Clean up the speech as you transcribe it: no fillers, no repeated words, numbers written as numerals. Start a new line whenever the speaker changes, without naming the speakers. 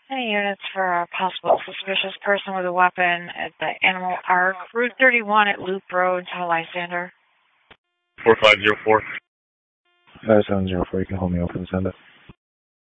Any units for a possible suspicious person with a weapon at the Animal Arc, Route 31 at Loop Road, to Lysander.
4504.
5704, you can hold me open, send it.